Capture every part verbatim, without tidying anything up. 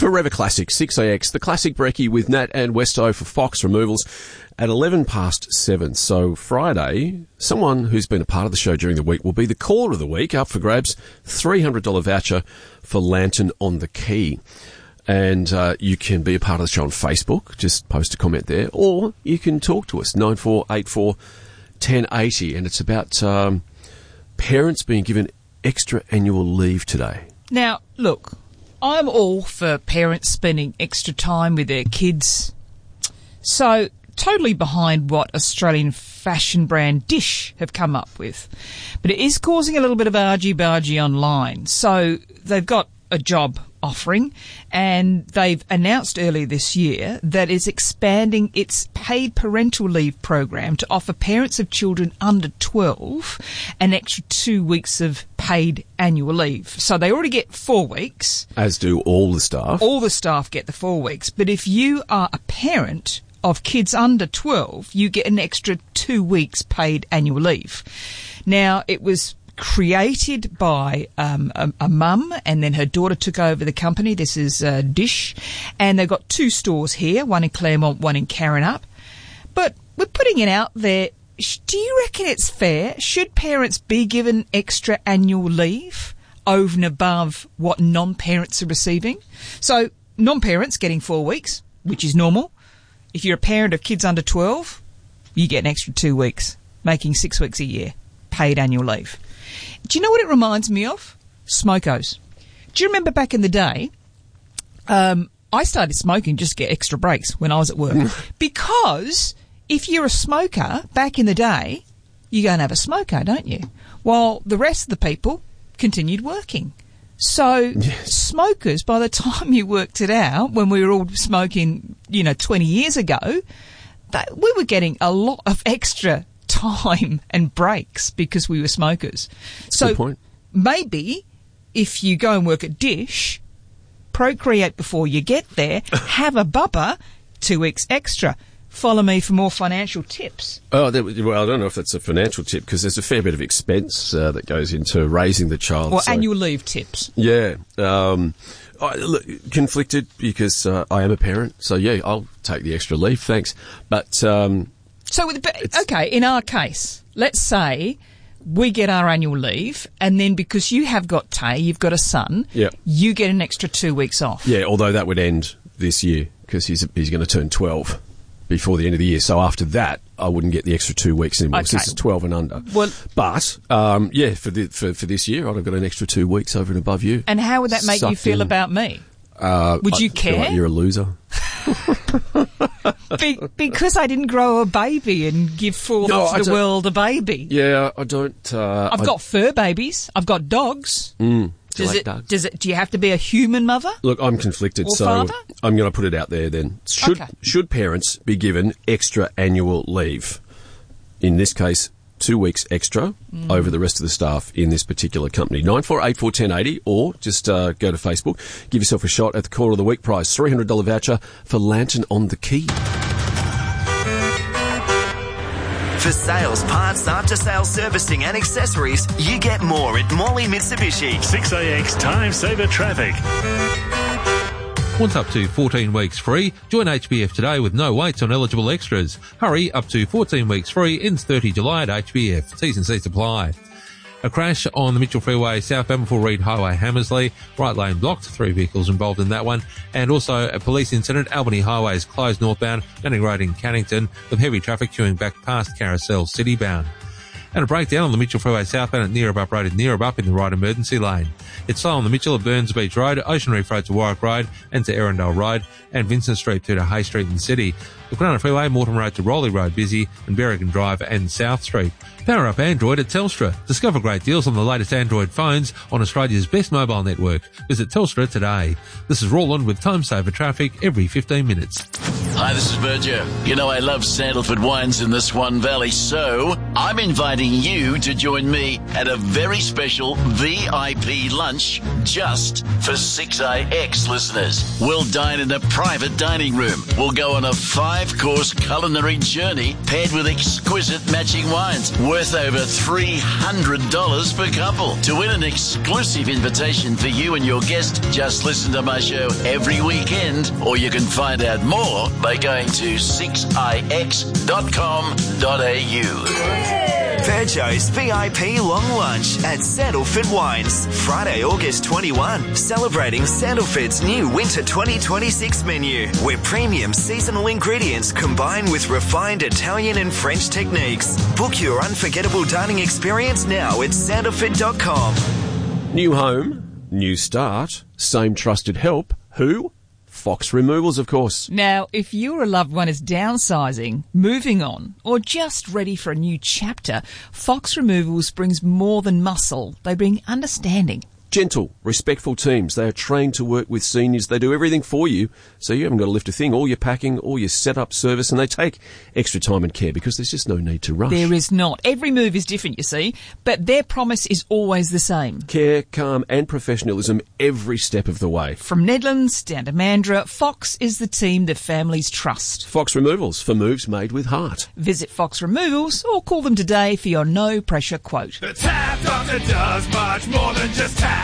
Forever Classic, six A X, the classic brekkie with Nat and Westo for Fox Removals at eleven past seven. So Friday, someone who's been a part of the show during the week will be the caller of the week, up for grabs, three hundred dollars voucher for Lantern on the Quay. And uh, you can be a part of the show on Facebook, just post a comment there, or you can talk to us, nine four eight four, one oh eight oh, and it's about um, parents being given extra annual leave today. Now, look, I'm all for parents spending extra time with their kids. So, totally behind what Australian fashion brand Dish have come up with. But it is causing a little bit of argy-bargy online. So, they've got a job offering, and they've announced earlier this year that it's expanding its paid parental leave program to offer parents of children under twelve an extra two weeks of paid annual leave. So they already get four weeks. As do all the staff. All the staff get the four weeks. But if you are a parent of kids under twelve, you get an extra two weeks paid annual leave. Now, it was created by um, a, a mum, and then her daughter took over the company. This is uh, Dish, and they've got two stores here, one in Claremont, one in Karrinyup. But we're putting it out there. Do you reckon it's fair? Should parents be given extra annual leave over and above what non-parents are receiving? So non-parents getting four weeks, which is normal. If you're a parent of kids under twelve, you get an extra two weeks, making six weeks a year, paid annual leave. Do you know what it reminds me of? Smokos. Do you remember back in the day, um, I started smoking just to get extra breaks when I was at work. Because if you're a smoker, back in the day, you go and have a smoker, don't you? While the rest of the people continued working. So yes. Smokers, by the time you worked it out, when we were all smoking, you know, twenty years ago, that we were getting a lot of extra time and breaks because we were smokers. That's so a good point. Maybe if you go and work at Dish, procreate before you get there, have a bubba, two weeks extra. Follow me for more financial tips. Oh, that, well, I don't know if that's a financial tip because there's a fair bit of expense uh, that goes into raising the child. Or so. Annual leave tips. Yeah. Um, I, look, conflicted because uh, I am a parent, so yeah, I'll take the extra leave, thanks. But um, So, with the, okay, in our case, let's say we get our annual leave, and then because you have got Tay, you've got a son, yeah. you get an extra two weeks off. Yeah, although that would end this year because he's he's going to turn twelve before the end of the year. So after that, I wouldn't get the extra two weeks anymore Okay. since it's twelve and under. Well, but um, yeah, for, the, for for this year, I'd have got an extra two weeks over and above you. And how would that make Sucked you feel in. about me? Uh, Would you I feel care? like you're a loser. Be- because I didn't grow a baby and give forth No, I to the don't- world a baby. Yeah, I don't. Uh, I've I, got fur babies. I've got dogs. Mm, do you Does like it? dogs? Does it? Do you have to be a human mother? Look, I'm conflicted, Or so father? I'm going to put it out there then. Should Okay. should parents be given extra annual leave? In this case, two weeks extra Mm. over the rest of the staff in this particular company. nine four eight four, one oh eight oh, or just uh, go to Facebook. Give yourself a shot at the Caller of the Week prize. three hundred dollars voucher for Lantern on the Quay. For sales, parts, after-sales servicing and accessories, you get more at Morley Mitsubishi. six A X Time Saver Traffic. What's up to fourteen weeks free? Join H B F today with no waits on eligible extras. Hurry, up to fourteen weeks free, ends thirtieth of July at H B F. T's and C's apply. A crash on the Mitchell Freeway southbound before Reed Highway, Hammersley. Right lane blocked, three vehicles involved in that one. And also a police incident, Albany Highway is closed northbound, Manning Road in Cannington, with heavy traffic queuing back past Carousel citybound. And a breakdown on the Mitchell Freeway southbound at Neerabup Road at Neerabup in the right emergency lane. It's slow on the Mitchell at Burns Beach Road, Ocean Reef Road to Warwick Road and to Erindale Road, and Vincent Street through to Hay Street in the city. The Cronulla Freeway, Mortimer Road to Rowley Road busy, and Berrigan Drive and South Street. Power up Android at Telstra. Discover great deals on the latest Android phones on Australia's best mobile network. Visit Telstra today. This is Roland with Time Saver Traffic every fifteen minutes. Hi, this is Berger. You know I love Sandalford wines in the Swan Valley, so I'm inviting you to join me at a very special V I P lunch just for six I X listeners. We'll dine in a private dining room. We'll go on a five-course culinary journey paired with exquisite matching wines worth over three hundred dollars per couple. To win an exclusive invitation for you and your guest, just listen to my show every weekend, or you can find out more by going to six I X dot com dot a u. Virgo's V I P Long Lunch at Sandalford Wines, Friday, August twenty-first, celebrating Sandalford's new Winter twenty twenty-six menu, where premium seasonal ingredients combine with refined Italian and French techniques. Book your unforgettable dining experience now at sandalford dot com. New home, new start, same trusted help. Who? Fox Removals, of course. Now, if your loved one is downsizing, moving on, or just ready for a new chapter, Fox Removals brings more than muscle. They bring understanding. Gentle, respectful teams. They are trained to work with seniors. They do everything for you, so you haven't got to lift a thing. All your packing, all your setup service, and they take extra time and care because there's just no need to rush. There is not. Every move is different, you see, but their promise is always the same. Care, calm, and professionalism every step of the way. From Nedlands down to Mandurah, Fox is the team that families trust. Fox Removals, for moves made with heart. Visit Fox Removals or call them today for your no-pressure quote. The Tap Doctor does much more than just taps.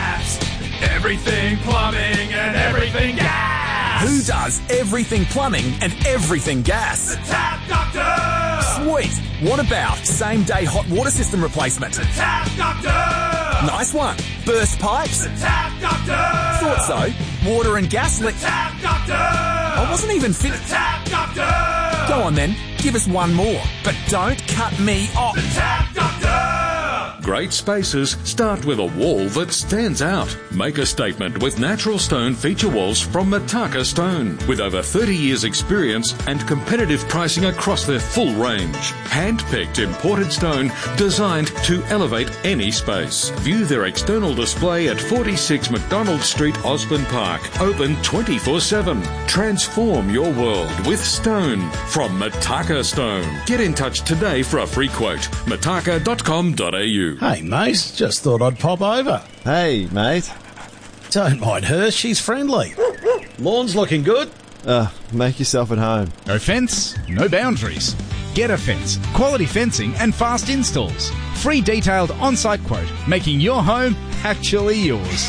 Everything plumbing and everything gas. Who does everything plumbing and everything gas? The Tap Doctor. Sweet. What about same-day hot water system replacement? The Tap Doctor. Nice one. Burst pipes? The Tap Doctor. Thought so. Water and gas leak. The Tap Doctor. I wasn't even fit. The Tap Doctor. Go on then. Give us one more. But don't cut me off. The Tap Doctor. Great spaces start with a wall that stands out. Make a statement with natural stone feature walls from Mataka Stone. With over thirty years experience and competitive pricing across their full range. Hand-picked imported stone designed to elevate any space. View their external display at forty-six McDonald Street, Osborne Park. Open twenty-four seven. Transform your world with stone from Mataka Stone. Get in touch today for a free quote. mataka dot com dot a u. Hey, mate, just thought I'd pop over. Hey, mate. Don't mind her, she's friendly. Lawn's looking good. Uh, make yourself at home. No fence, no boundaries. Get a Fence. Quality fencing and fast installs. Free detailed on-site quote, making your home actually yours.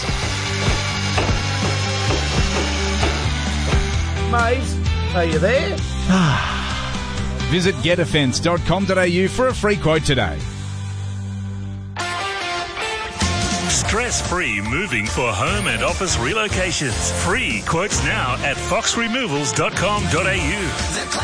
Mate, are you there? Visit get a fence dot com dot a u for a free quote today. Stress-free moving for home and office relocations. Free quotes now at fox removals dot com dot a u.